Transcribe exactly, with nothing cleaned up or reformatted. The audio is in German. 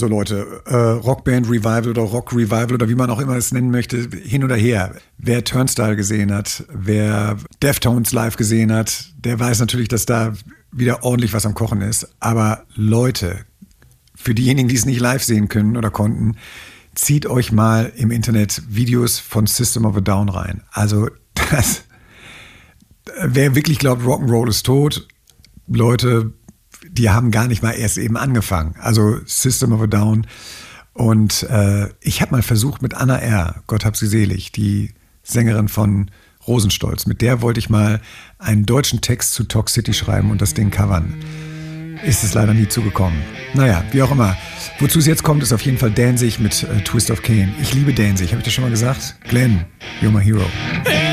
so Leute, äh, Rockband Revival oder Rock Revival oder wie man auch immer es nennen möchte, hin oder her. Wer Turnstile gesehen hat, wer Deftones live gesehen hat, der weiß natürlich, dass da wieder ordentlich was am Kochen ist. Aber Leute, für diejenigen, die es nicht live sehen können oder konnten, zieht euch mal im Internet Videos von System of a Down rein. Also das, wer wirklich glaubt, Rock'n'Roll ist tot, Leute, die haben gar nicht mal erst eben angefangen. Also System of a Down. Und äh, ich habe mal versucht mit Anna R., Gott hab sie selig, die Sängerin von Rosenstolz, mit der wollte ich mal einen deutschen Text zu Talk City schreiben und das Ding covern. Ist es leider nie zugekommen. Naja, wie auch immer. Wozu es jetzt kommt, ist auf jeden Fall Danzig mit äh, Twist of Cain. Ich liebe Danzig, habe ich das schon mal gesagt? Glenn, you're my hero.